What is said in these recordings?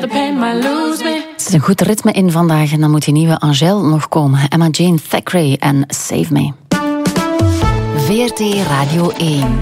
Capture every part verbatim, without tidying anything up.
the pain might lose me. Er zit een goed ritme in vandaag en dan moet die nieuwe Angèle nog komen. Emma Jane Thackeray en Save Me. V R T Radio één.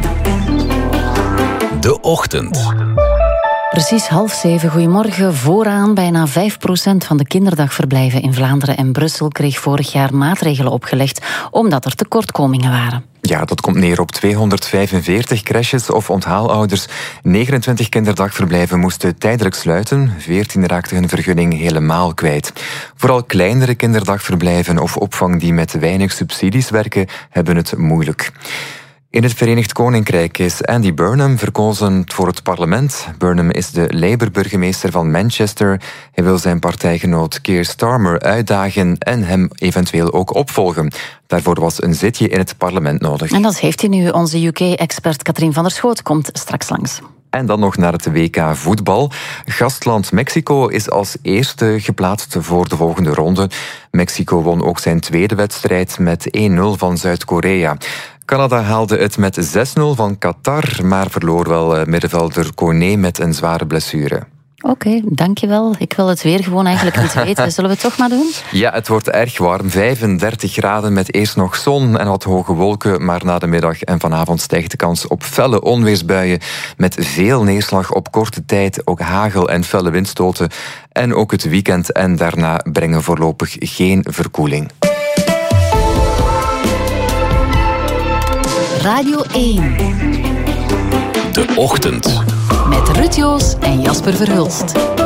De Ochtend. Precies half zeven, goedemorgen. Vooraan bijna vijf procent van de kinderdagverblijven in Vlaanderen en Brussel kreeg vorig jaar maatregelen opgelegd omdat er tekortkomingen waren. Ja, dat komt neer op tweehonderdvijfenveertig crèches of onthaalouders. negenentwintig kinderdagverblijven moesten tijdelijk sluiten. veertien raakten hun vergunning helemaal kwijt. Vooral kleinere kinderdagverblijven of opvang die met weinig subsidies werken, hebben het moeilijk. In het Verenigd Koninkrijk is Andy Burnham verkozen voor het parlement. Burnham is de Labour-burgemeester van Manchester. Hij wil zijn partijgenoot Keir Starmer uitdagen en hem eventueel ook opvolgen. Daarvoor was een zitje in het parlement nodig. En dat heeft hij nu. Onze U K-expert Katrien van der Schoot komt straks langs. En dan nog naar het W K voetbal. Gastland Mexico is als eerste geplaatst voor de volgende ronde. Mexico won ook zijn tweede wedstrijd met één nul van Zuid-Korea. Canada haalde het met zes nul van Qatar, maar verloor wel middenvelder Kone met een zware blessure. Oké, okay, dankjewel. Ik wil het weer gewoon eigenlijk niet weten. Zullen we het toch maar doen? Ja, het wordt erg warm. vijfendertig graden met eerst nog zon en wat hoge wolken. Maar na de middag en vanavond stijgt de kans op felle onweersbuien. Met veel neerslag op korte tijd. Ook hagel en felle windstoten. En ook het weekend en daarna brengen voorlopig geen verkoeling. Radio één. De Ochtend. Met Ruud Joos en Jasper Verhulst.